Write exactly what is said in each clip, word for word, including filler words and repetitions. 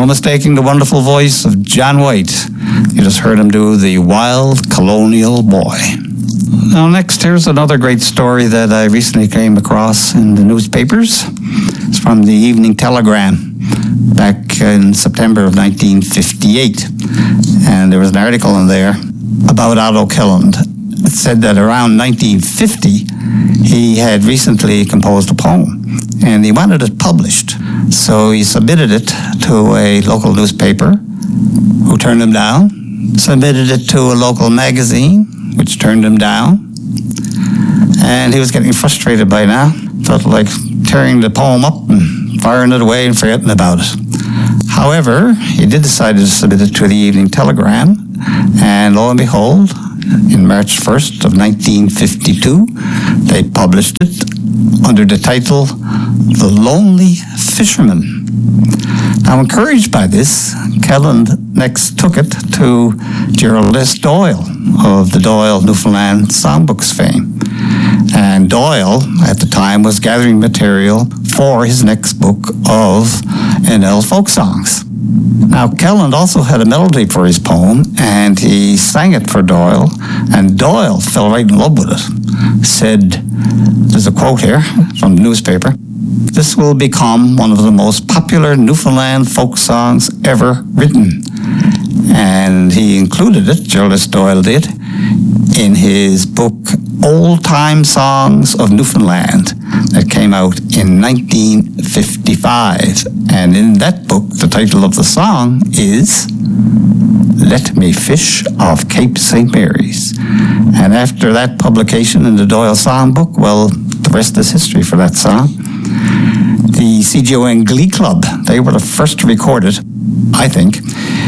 No mistaking the wonderful voice of John White. You just heard him do The Wild Colonial Boy. Now next, here's another great story that I recently came across in the newspapers. It's from the Evening Telegram back in September of nineteen fifty-eight. And there was an article in there about Otto Kelland. It said that around nineteen fifty, he had recently composed a poem, and he wanted it published. So he submitted it to a local newspaper, who turned him down, submitted it to a local magazine, which turned him down, and he was getting frustrated by now. Felt like tearing the poem up and firing it away and forgetting about it. However, he did decide to submit it to the Evening Telegram, and lo and behold, in March first of nineteen fifty-two, they published it under the title, The Lonely Fisherman. Now, encouraged by this, Kelland next took it to Gerald S. Doyle of the Doyle Newfoundland Songbooks fame. And Doyle, at the time, was gathering material for his next book of N L folk songs. Now, Kelland also had a melody for his poem, and he sang it for Doyle, and Doyle fell right in love with it. Said, there's a quote here from the newspaper, "This will become one of the most popular Newfoundland folk songs ever written." And he included it, Gerald S. Doyle did, in his book, Old Time Songs of Newfoundland, that came out in nineteen fifty-five. And in that book, the title of the song is Let Me Fish Off Cape Saint Mary's. And after that publication in the Doyle Songbook, well, the rest is history for that song. The C G O N Glee Club, they were the first to record it, I think,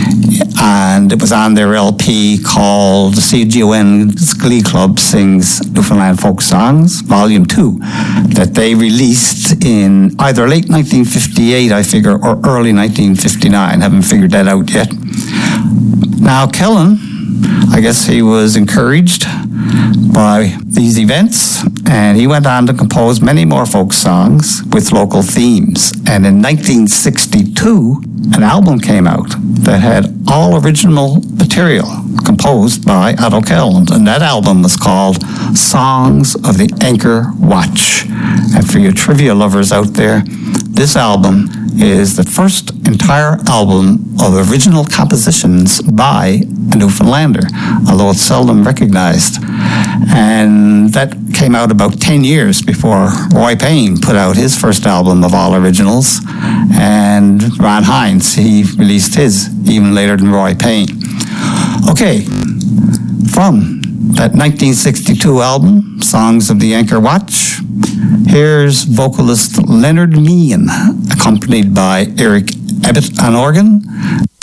and it was on their L P called the C G O N Glee Club Sings Newfoundland Folk Songs, Volume two, that they released in either late nineteen fifty-eight, I figure, or early nineteen fifty-nine. Haven't figured that out yet. Now, Kelland, I guess he was encouraged by these events, and he went on to compose many more folk songs with local themes. And in nineteen sixty-two, an album came out that had all original material composed by Otto Kelland, and that album was called Songs of the Anchor Watch. And for you trivia lovers out there, this album is the first entire album of original compositions by a Newfoundlander, although it's seldom recognized. And that came out about ten years before Roy Payne put out his first album of all originals, and Ron Hines, he released his even later than Roy Payne. Okay, from that nineteen sixty-two album, Songs of the Anchor Watch, here's vocalist Leonard Meehan, accompanied by Eric Abbott on organ,